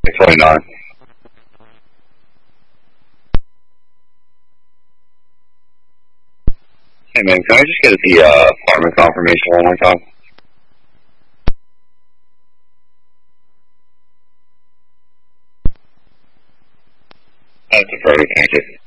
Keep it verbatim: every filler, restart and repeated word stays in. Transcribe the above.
twenty-nine. Hey man, can I just get the uh, apartment confirmation one more time? That's a perfect, thank you.